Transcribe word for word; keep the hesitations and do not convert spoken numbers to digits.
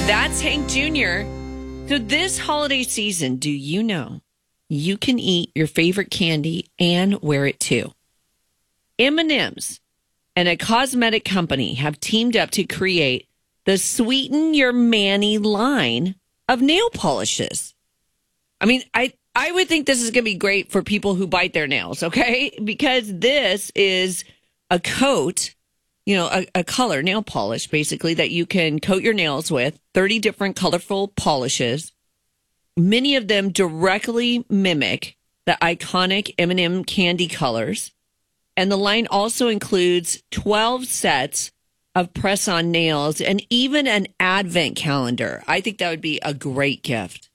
That's Hank Junior So this holiday season, do you know you can eat your favorite candy and wear it too? M and M's and a cosmetic company have teamed up to create the Sweeten Your Manny line of nail polishes. I mean, I, I would think this is going to be great for people who bite their nails, okay? Because this is a coat, you know, a, a color nail polish, basically, that you can coat your nails with, thirty different colorful polishes. Many of them directly mimic the iconic M and M candy colors. And the line also includes twelve sets of press-on nails and even an advent calendar. I think that would be a great gift.